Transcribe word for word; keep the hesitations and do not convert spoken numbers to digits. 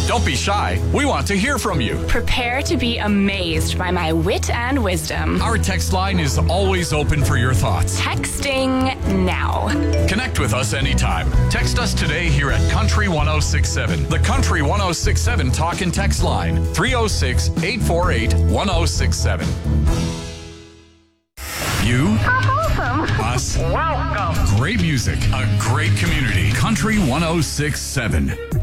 Don't be shy. We want to hear from you. Prepare to be amazed by my wit and wisdom. Our text line is always open for your thoughts. Texting now. Connect with us anytime. Text us today here at Country one oh six seven. The Country one oh six seven talk and text line. three oh six, eight four eight, one oh six seven. You. Awesome. Us. Welcome. Great music. A great community. Country one oh six seven.